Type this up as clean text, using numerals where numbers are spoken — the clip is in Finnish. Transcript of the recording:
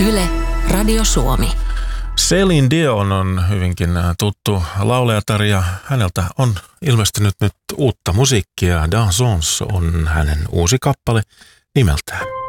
Yle, Radio Suomi. Céline Dion on hyvinkin tuttu laulajatar ja häneltä on ilmestynyt nyt uutta musiikkia. Dansons on hänen uusi kappale nimeltään.